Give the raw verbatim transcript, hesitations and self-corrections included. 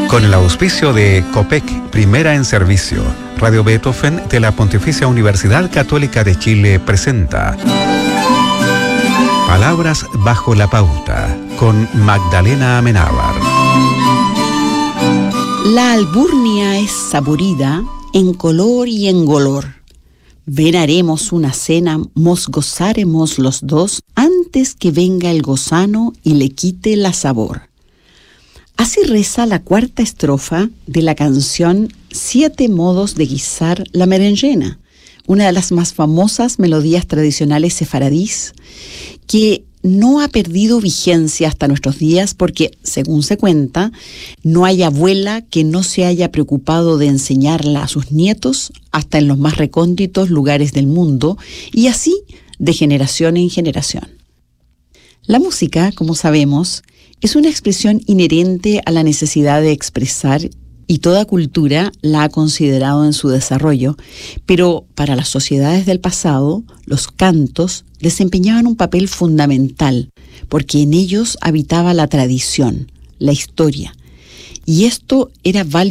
Con el auspicio de COPEC, primera en servicio, Radio Beethoven de la Pontificia Universidad Católica de Chile presenta Palabras bajo la pauta, con Magdalena Amenábar. La alburnia es saborida en color y en golor. Ven haremos una cena, mos gozaremos los dos, antes que venga el gozano y le quite la sabor. Así reza la cuarta estrofa de la canción Siete modos de guisar la berenjena, una de las más famosas melodías tradicionales sefaradís, que no ha perdido vigencia hasta nuestros días porque, según se cuenta, no hay abuela que no se haya preocupado de enseñarla a sus nietos hasta en los más recónditos lugares del mundo, y así de generación en generación. La música, como sabemos, es una expresión inherente a la necesidad de expresar, y toda cultura la ha considerado en su desarrollo, pero para las sociedades del pasado, los cantos desempeñaban un papel fundamental, porque en ellos habitaba la tradición, la historia, y esto era válido